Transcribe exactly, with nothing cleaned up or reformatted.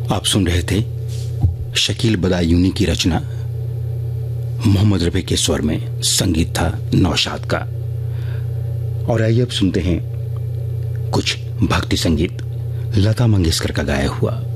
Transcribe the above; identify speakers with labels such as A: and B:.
A: आप सुन रहे थे शकील बदायूनी की रचना, मोहम्मद रफी के स्वर में संगीत था नौशाद का। और आइए अब सुनते हैं कुछ भक्ति संगीत लता मंगेशकर का गाया हुआ।